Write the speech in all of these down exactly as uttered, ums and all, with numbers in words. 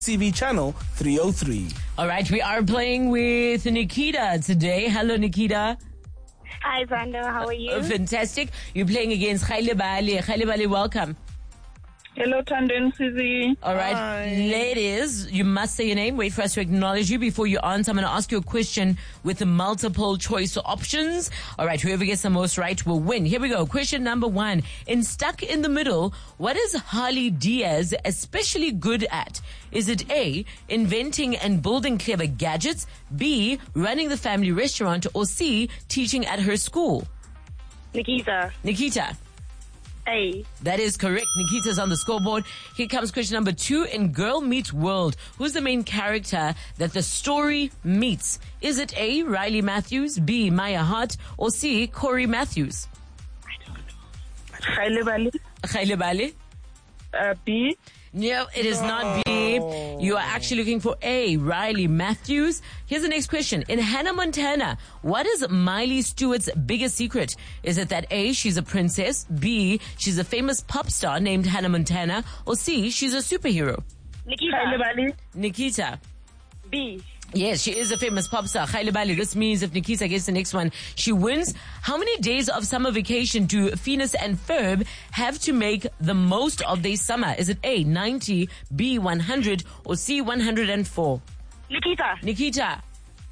T V channel three oh three. All right, we are playing with Nikita today. Hello, Nikita. Hi, Zando. How are you? Uh, fantastic. You're playing against Khailebale. Khailebale, welcome. Hello, Tanden Sizi. All right, Hi. ladies, you must say your name. Wait for us to acknowledge you before you answer. I'm going to ask you a question with the multiple choice options. All right, whoever gets the most right will win. Here we go. Question number one. In Stuck in the Middle, what is Harley Diaz especially good at? Is it A, inventing and building clever gadgets, B, running the family restaurant, or C, teaching at her school? Nikita. Nikita. A. That is correct. Nikita's on the scoreboard. Here comes question number two. In Girl Meets World, who's the main character that the story meets? Is it A, Riley Matthews, B, Maya Hart, or C, Corey Matthews? Khailebale. Khailebale? Uh, B. No, it is not B. You are actually looking for A, Riley Matthews. Here's the next question. In Hannah Montana, what is Miley Stewart's biggest secret? Is it that A, she's a princess, B, she's a famous pop star named Hannah Montana, or C, she's a superhero? Nikita. Khailebale. Nikita. B. Yes, she is a famous pop star. Khailebale. This means if Nikita gets the next one, she wins. How many days of summer vacation do Phineas and Ferb have to make the most of their summer? Is it A, ninety, B, one hundred, or C, one hundred four? Nikita. Nikita.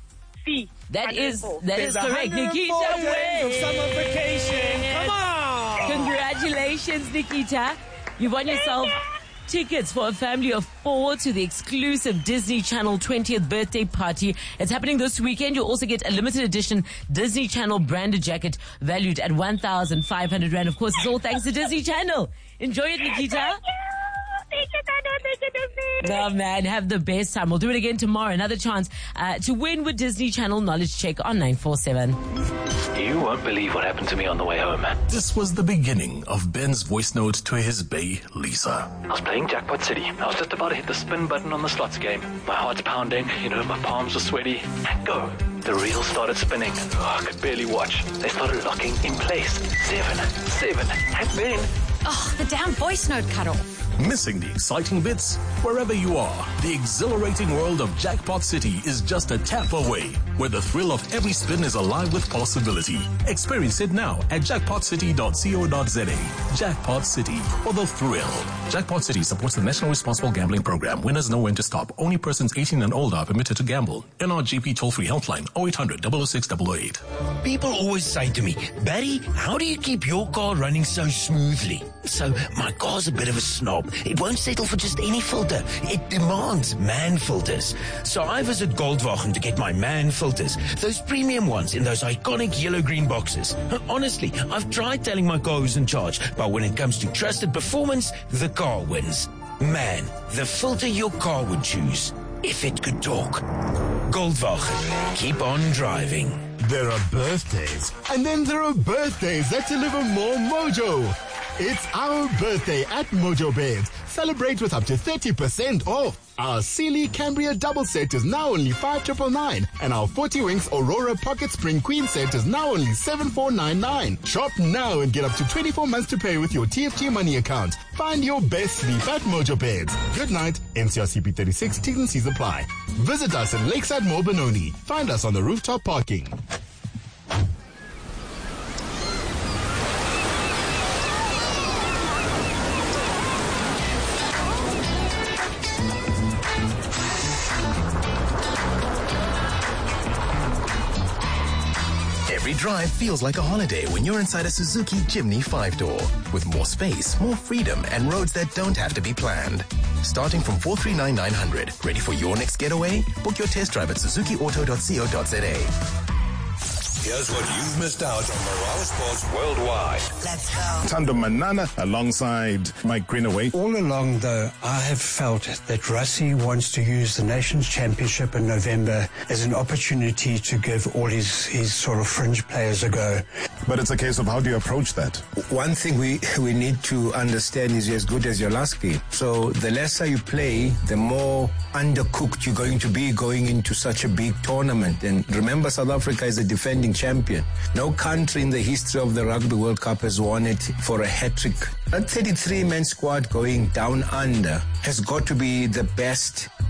C. That is, one hundred four. that is There's correct. one hundred Nikita four days of wins. summer vacation. Come on. Congratulations, Nikita. You've won yourself tickets for a family of four to the exclusive Disney Channel twentieth birthday party. It's happening this weekend. You'll also get a limited edition Disney Channel branded jacket valued at one thousand five hundred rand. Of course, it's all thanks to Disney Channel. Enjoy it, Nikita. Thank you, Tando. Thank you, Disney. Oh man, have the best time. We'll do it again tomorrow. Another chance uh, to win with Disney Channel Knowledge Check on nine four seven. You won't believe what happened to me on the way home. This was the beginning of Ben's voice note to his bae, Lisa. I was playing Jackpot City. I was just about to hit the spin button on the slots game. My heart's pounding, you know, my palms were sweaty. And go. The reel started spinning. Oh, I could barely watch. They started locking in place. Seven, seven, and then... Oh, the damn voice note cut off. Missing the exciting bits? Wherever you are, the exhilarating world of Jackpot City is just a tap away, where the thrill of every spin is alive with possibility. Experience it now at jackpot city dot co dot za. Jackpot City, for the thrill. Jackpot City supports the National Responsible Gambling Program. Winners know when to stop. Only persons eighteen and older are permitted to gamble. N R G P toll-free helpline oh eight hundred, double oh six, double oh eight. People always say to me, Barry, how do you keep your car running so smoothly? So my car's a bit of a snob. It won't settle for just any filter. It demands man filters. So I visit Goldwagen to get my man filters. Those premium ones in those iconic yellow-green boxes. Honestly, I've tried telling my car who's in charge, but when it comes to trusted performance, the car wins. Man, the filter your car would choose, if it could talk. Goldwagen. Keep on driving. There are birthdays, and then there are birthdays that deliver more mojo. It's our birthday at Mojo Beds. Celebrate with up to thirty percent off. Our Sealy Cambria double set is now only five thousand nine hundred ninety-nine, and our forty Winks Aurora Pocket Spring Queen set is now only seven thousand four hundred ninety-nine. Shop now and get up to twenty-four months to pay with your T F T money account. Find your best sleep at Mojo Beds. Good night. N C R C P thirty-six, T's and C's apply. Visit us in Lakeside Mall Benoni. Find us on the rooftop parking. Every drive feels like a holiday when you're inside a Suzuki Jimny five-door. With more space, more freedom, and roads that don't have to be planned. Starting from four three nine nine hundred. Ready for your next getaway? Book your test drive at suzuki auto dot co dot za. Here's what you've missed out on Morale Sports Worldwide. Let's go. Tando Manana alongside Mike Greenaway. All along, though, I have felt that Rassie wants to use the Nations Championship in November as an opportunity to give all his, his sort of fringe players a go. But it's a case of how do you approach that? One thing we, we need to understand is you're as good as your last game. So the lesser you play, the more undercooked you're going to be going into such a big tournament. And remember, South Africa is a defending champion. No country in the history of the Rugby World Cup has won it for a hat-trick. That thirty-three man squad going down under has got to be the best